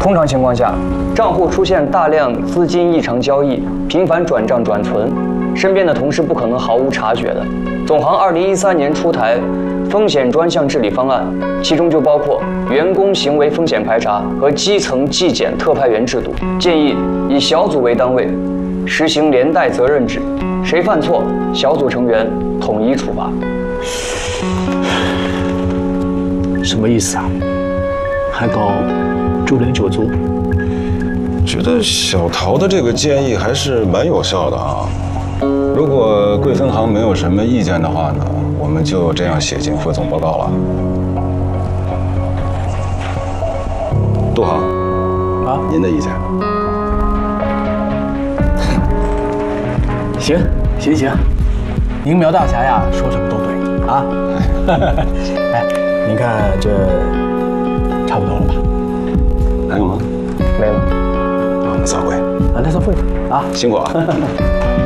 通常情况下，账户出现大量资金异常交易、频繁转账转存，身边的同事不可能毫无察觉的。总行2013年出台风险专项治理方案，其中就包括员工行为风险排查和基层纪检特派员制度，建议以小组为单位，实行连带责任制，谁犯错，小组成员统一处罚。 什么意思啊？还搞株连九族？ 觉得小陶的这个建议还是蛮有效的啊。如果贵分行没有什么意见的话呢，我们就这样写进副总报告了。杜航， 啊， 您的意见？ 行，您苗大侠呀，说什么都对啊。哎，您看这差不多了吧？ 还有吗？ 没了。 那散会。 那散会啊， 辛苦啊。